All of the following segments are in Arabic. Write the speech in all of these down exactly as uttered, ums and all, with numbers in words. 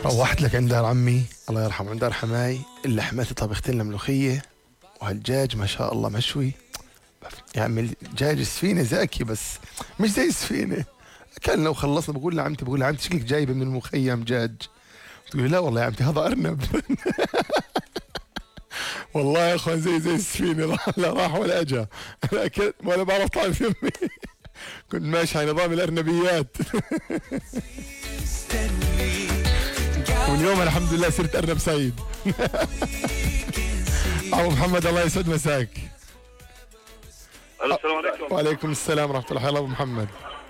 روحت لك عند دار عمي الله يرحمه، عند دار حماي، اللحمات طبختين لنا ملوخيه، وهالدجاج ما شاء الله مشوي. يا عمي الدجاج السفينه زاكي بس مش زي السفينه. اكلنا وخلصنا، بقول لعمتي بقول لعمتي شكلك جايبه من المخيم دجاج. تقول لا والله يا عمتي هذا ارنب. والله يا اخوان زي زي السفينه، لا راح ولا اجى. انا اكلت ولا بعرف طعم يمي. كنت ماشي على نظام الارنبيات. ومن يوم الحمد لله صرت ارنب سعيد. ابو محمد الله يسعد مساك. السلام عليكم. وعليكم السلام ورحمه الله. حيا ابو محمد.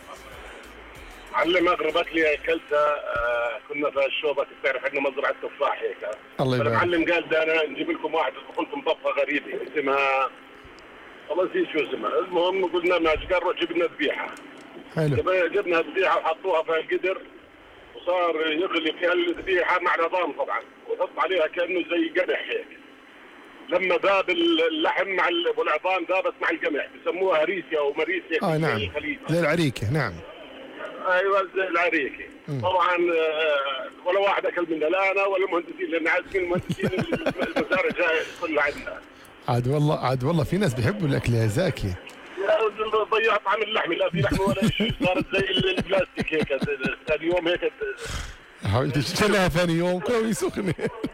علم اغرب اكله اكلتها آه كنا في الشوبه، بتعرف عندنا مزرعه تفاح هيك. الله يبارك. المعلم قال ده انا نجيب لكم واحد قلتم طبخه غريبه اسمها والله نسيت شو اسمها، المهم قلنا ماشي، قال روح جيب لنا ذبيحه. حلو. جبنا الذبيحه وحطوها في القدر وصار يغلي في الذبيحه مع نظام طبعا، وحط عليها كانه زي قمح هيك. لما ذاب اللحم مع والعظام ذابت مع القمح، بسموها هريسيا او مريسيا. اه نعم زي العريكه. نعم ايوه زي العريكه. طبعا ولا واحد اكل منها، لا انا ولا المهندسين، لان عازمين المهندسين المسار جاي كلها عندنا. عاد والله عاد والله في ناس بيحبوا الاكل يا زاكي. يا ضيعت طعم اللحم، لا في لحم ولا شيء، صارت زي البلاستيك هيك. ثاني يوم هيك انت شلها ثاني يوم كوي سخنه.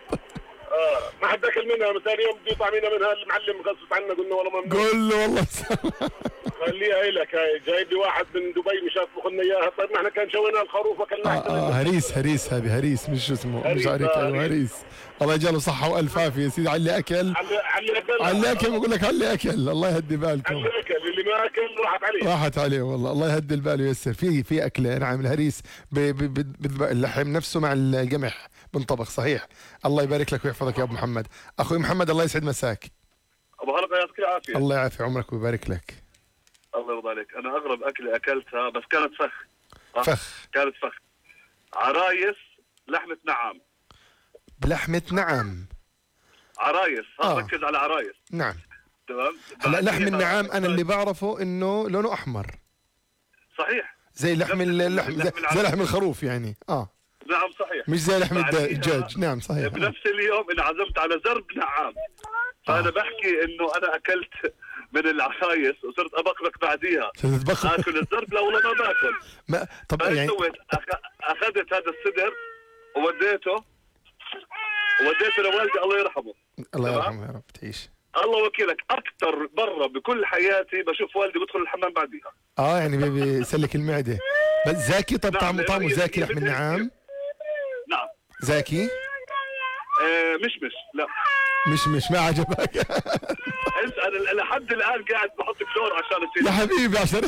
اه ما حد اكل منها. ثاني يوم بده يطعمينا منها، المعلم غصت عنا قلنا والله ممنوع. قول له والله خليها لك. هاي جايب لي واحد من دبي مش يطبخ لنا اياها. طيب ما احنا كان شوينا الخروف وكلناها. آه, اه هريس هريس هذه هريس مش شو اسمه مش عارف. ايوه هريس. الله يجعله صحه والف عافيه يا سيدي. علي اكل علي اكل علي اكل بقول لك علي اكل. الله يهدي بالكم. علي اكل اللي ما اكل راحت عليه راحت عليه والله. الله يهدي البال وييسر. في في اكله نعم الهريس اللحم نفسه مع القمح بنطبخ صحيح. الله يبارك لك ويحفظك يا ابو محمد. اخوي محمد الله يسعد مساك. ابو هرقه يعطيك العافيه. الله يعافي عمرك ويبارك لك. الله يرضى عليك. انا اغرب اكله اكلتها بس كانت فخ. فخ كانت فخ عرايس لحمه نعام. بلحمه نعام. عرايس. آه. ركز على عرايس. نعم تمام. هلا لحم النعام انا اللي بعرفه انه لونه احمر. صحيح. زي لحم اللحم زي, زي لحم الخروف يعني. اه نعم صحيح. مش زي لحم الدجاج. نعم صحيح. بنفس اليوم انعزمت على زرب نعام. فانا آه. بحكي انه انا اكلت من العرايس وصرت ابقبق بعديها. اكل الزرب لو ما باكل. ما طب يعني سويت أخ... اخذت هذا الصدر ووديته ووديته لوالدي الله يرحمه. الله يرحمه يا رب تعيش. الله وكيلك اكثر برا بكل حياتي بشوف والدي بدخل الحمام بعديها. اه يعني بيسلك المعده. بس زاكي. طب نعم طعمه طعمه زاكي لحم النعام؟ نعم زاكي؟ آه مش مش لا مش مش ما عجبك؟ انت انا لحد الان قاعد بحط كلور عشان يصير. يا حبيبي عشان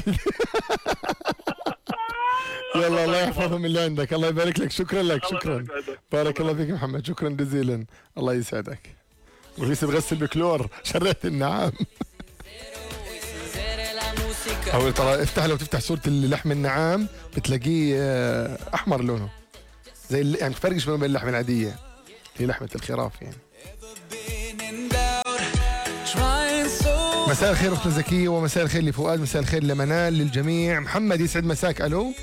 يلا الله يحفظهم اللي عندك. الله يبارك لك. شكرا لك. شكرا بارك الله فيك محمد. شكرا جزيلا. الله يسعدك. وليس تغسل بكلور شريت النعام. أو ترى افتح لو تفتح صورة اللحم النعام بتلاقيه أحمر لونه زي يعني تفرقش بين اللحمة العادية هي لحمة الخراف يعني. مساء الخير أختنا زكية ومساء الخير لفؤاد. مساء الخير لمنال للجميع. محمد يسعد مساك. ألو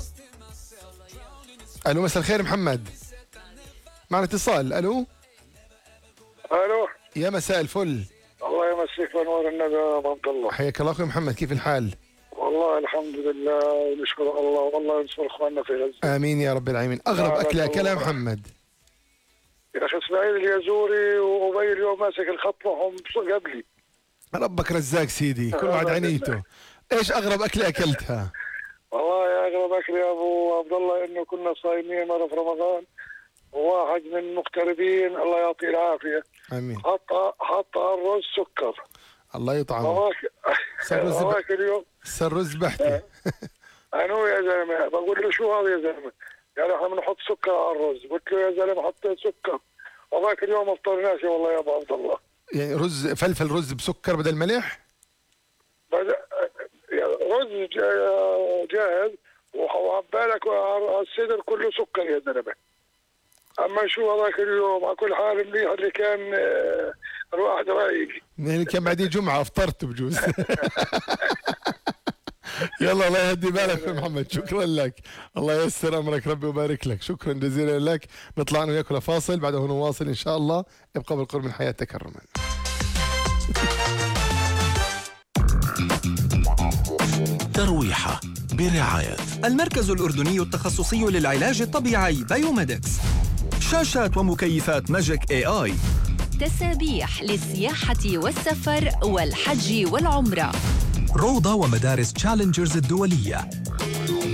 ألو مساء الخير محمد. معنا اتصال. ألو الو يا مساء الفل. الله يمسيك بنور النبي يا ابو عبد الله. حياك الله اخوي محمد. كيف الحال؟ والله الحمد لله ونشكر الله والله ينصر اخواننا في غزه. امين يا رب العالمين. اغرب اكله اكلها محمد؟ يا اخي اسماعيل اليازوري وابي اليوم ماسك الخط معهم قبلي. ربك رزاق سيدي كل واحد عنيته. ايش اغرب اكله اكلتها؟ والله يا اغرب اكله يا ابو عبد الله انه كنا صايمين مره في رمضان وواحد من المقتربين الله يعطيه العافيه امين حط حط على الرز سكر. الله يطعمه. صار رز بحتي اليوم. صار رز بحتي. انا يا زلمه بقول له شو هذا يا زلمه؟ قال احنا بنحط سكر على الرز. قلت له يا زلمه حطيت سكر. وذاك اليوم افطرناش والله يا ابو عبد الله. يعني رز فلفل رز بسكر بدل ملح؟ بدأ رز جاهز وعبالك الصدر كله سكر يا زلمه. اما شو هذاك اليوم على كل حال منيح اللي كان الواحد رايق. يعني كان بعدين جمعه افطرت بجوز. يلا الله يهدي بالك يا محمد، شكرا لك، الله ييسر امرك، ربي ويبارك لك، شكرا جزيلا لك. نطلع انا وياك لفاصل، بعده نواصل ان شاء الله. ابقى بالقرب من حياة تكرما. ترويحة برعاية المركز الأردني التخصصي للعلاج الطبيعي بايوميدكس. شاشات ومكيفات ماجيك اي اي. تسابيح للسياحة والسفر والحج والعمرة. روضة ومدارس تشالنجرز الدولية.